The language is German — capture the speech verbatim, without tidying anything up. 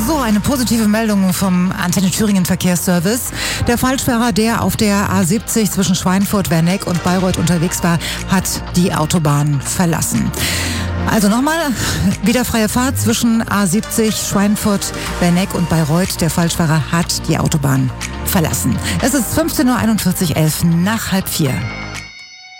So, eine positive Meldung vom Antenne Thüringen Verkehrsservice. Der Falschfahrer, der auf der A siebzig zwischen Schweinfurt, Werneck und Bayreuth unterwegs war, hat die Autobahn verlassen. Also nochmal, wieder freie Fahrt zwischen A siebzig, Schweinfurt, Werneck und Bayreuth. Der Falschfahrer hat die Autobahn verlassen. Es ist fünfzehn Uhr einundvierzig, elf nach halb vier.